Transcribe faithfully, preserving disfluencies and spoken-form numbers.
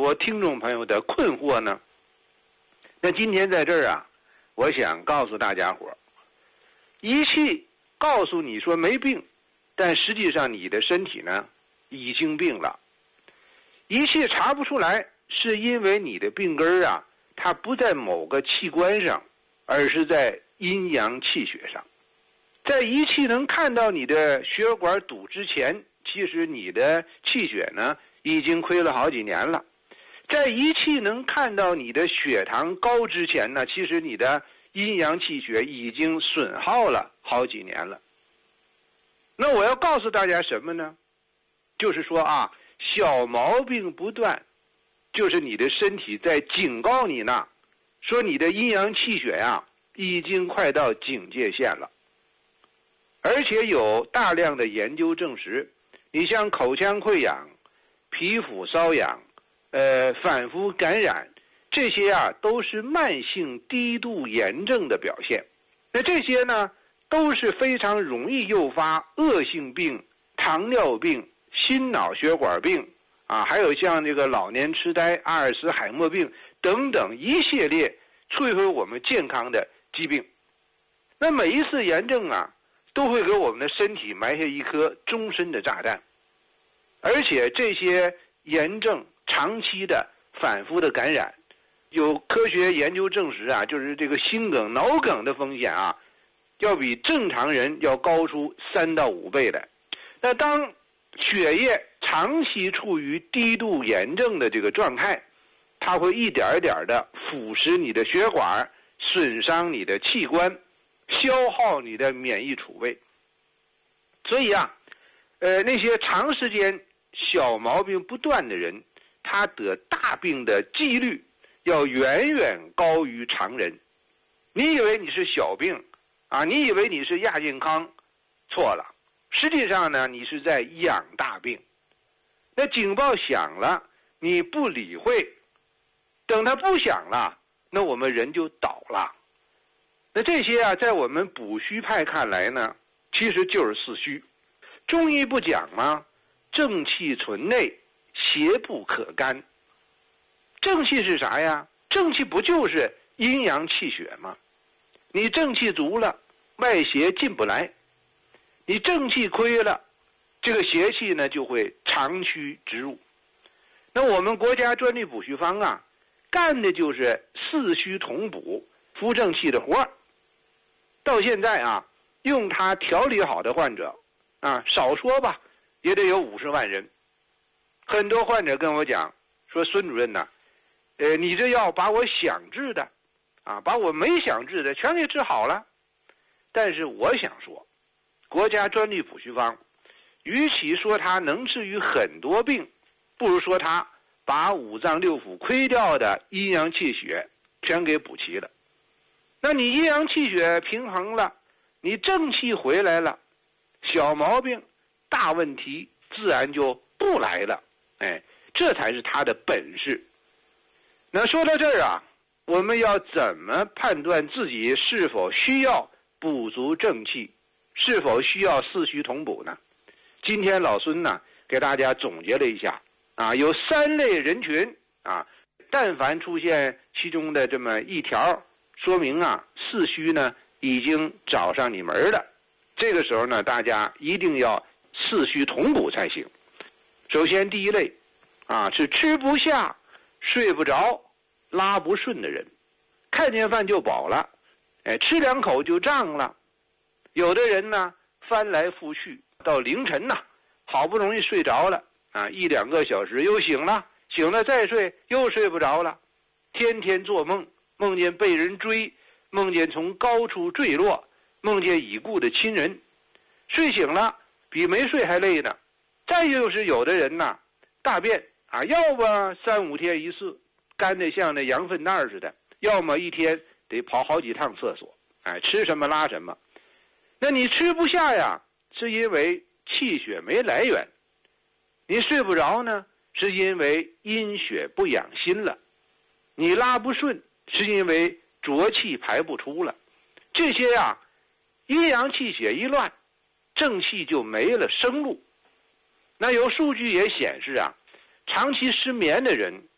多听众朋友的困惑呢？那今天在这儿啊，我想告诉大家伙，仪器告诉你说没病，但实际上你的身体呢已经病了。仪器查不出来，是因为你的病根儿啊，它不在某个器官上，而是在阴阳气血上。在仪器能看到你的血管堵之前，其实你的气血呢已经亏了好几年了。在仪器能看到你的血糖高之前呢，其实你的阴阳气血已经损耗了好几年了。那我要告诉大家什么呢？就是说啊，小毛病不断，就是你的身体在警告你呢，说你的阴阳气血呀已经快到警戒线了。而且有大量的研究证实，你像口腔溃疡、皮肤瘙痒、呃反复感染，这些啊都是慢性低度炎症的表现。那这些呢都是非常容易诱发恶性病、糖尿病、心脑血管病啊，还有像这个老年痴呆、阿尔茨海默病等等一系列摧毁我们健康的疾病。那每一次炎症啊，都会给我们的身体埋下一颗终身的炸弹。而且这些炎症长期的反复的感染，有科学研究证实啊，就是这个心梗、脑梗的风险啊，要比正常人要高出三到五倍来。那当血液长期处于低度炎症的这个状态，它会一点一点的腐蚀你的血管，损伤你的器官，消耗你的免疫储备。所以啊，呃，那些长时间小毛病不断的人，他得大病的几率要远远高于常人。你以为你是小病啊，你以为你是亚健康，错了。实际上呢，你是在养大病。那警报响了，你不理会，等它不响了，那我们人就倒了。那这些啊，在我们补虚派看来呢，其实就是四虚。中医不讲吗？正气存内，邪不可干。正气是啥呀？正气不就是阴阳气血吗？你正气足了，外邪进不来；你正气亏了，这个邪气呢就会长驱直入。那我们国家专利补虚方啊，干的就是四虚同补、扶正气的活儿。到现在啊，用它调理好的患者啊，少说吧，也得有五十万人。很多患者跟我讲说：“孙主任呐、啊，呃，你这药把我想治的，啊，把我没想治的全给治好了。”但是我想说，国家专利补虚方，与其说它能治愈很多病，不如说它把五脏六腑亏掉的阴阳气血全给补齐了。那你阴阳气血平衡了，你正气回来了，小毛病、大问题自然就不来了。哎，这才是他的本事。那说到这儿啊，我们要怎么判断自己是否需要补足正气，是否需要四虚同补呢？今天老孙呢给大家总结了一下啊，有三类人群啊，但凡出现其中的这么一条，说明啊四虚呢已经找上你门了。这个时候呢，大家一定要四虚同补才行。首先第一类啊，是吃不下、睡不着、拉不顺的人，看见饭就饱了，哎，吃两口就胀了。有的人呢翻来覆去到凌晨呐、啊，好不容易睡着了啊，一两个小时又醒了，醒了再睡又睡不着了，天天做梦，梦见被人追，梦见从高处坠落，梦见已故的亲人，睡醒了比没睡还累呢。再就是有的人呐，大便啊，要么三五天一次，干得像那羊粪蛋似的，要么一天得跑好几趟厕所，哎，吃什么拉什么。那你吃不下呀，是因为气血没来源；你睡不着呢，是因为阴血不养心了；你拉不顺，是因为浊气排不出了。这些呀，阴阳气血一乱，正气就没了生路。那有数据也显示啊，长期失眠的人